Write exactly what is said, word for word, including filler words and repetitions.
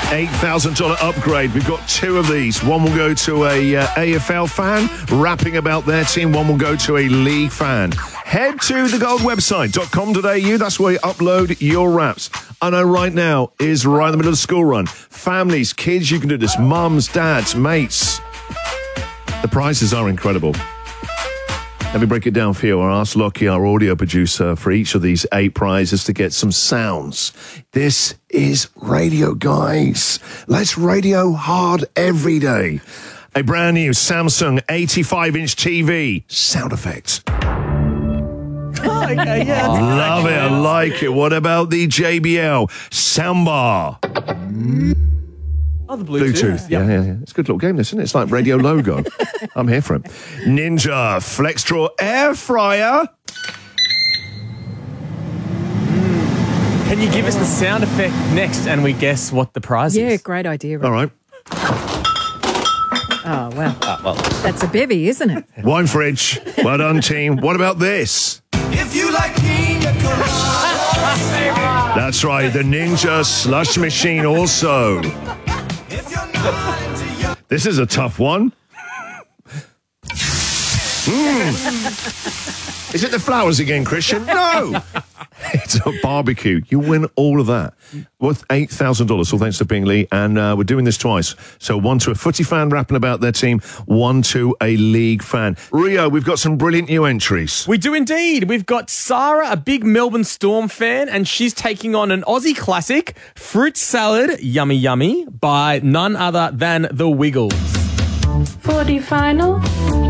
eight thousand dollars upgrade. We've got two of these. One will go to a uh, A F L fan, rapping about their team. One will go to a league fan. Head to the gold website dot com dot a u. That's where you upload your raps. I know right now is right in the middle of the school run. Families, kids, you can do this. Mums, dads, mates. The prizes are incredible. Let me break it down for you. I'll ask Lockie, our audio producer, for each of these eight prizes to get some sounds. This is radio, guys. Let's radio hard every day. A brand new Samsung eighty-five inch T V. Sound effects. Oh, okay, yeah. Love it. I like it. What about the J B L soundbar? Oh, the Bluetooth. Bluetooth. Yeah, yeah, yeah. It's a good little game, this, isn't it? It's like radio logo. I'm here for it. Ninja FlexStraw air fryer. Can you give us the sound effect next and we guess what the prize Yeah, is? great idea. All right. Oh, wow. Oh, well. That's a bevy, isn't it? Wine fridge. Well done, team. What about this? If you like pina colada, That's right. The Ninja slush machine also. if you're not into your This is a tough one. Mm. Is it the flowers again, Christian? No. It's a barbecue. You win all of that. Worth eight thousand dollars, all thanks to Bingley. And uh, we're doing this twice. So one to a footy fan rapping about their team, one to a league fan. Rio, we've got some brilliant new entries. We do indeed. We've got Sarah, a big Melbourne Storm fan, and she's taking on an Aussie classic, Fruit Salad Yummy Yummy, by none other than The Wiggles. forty final.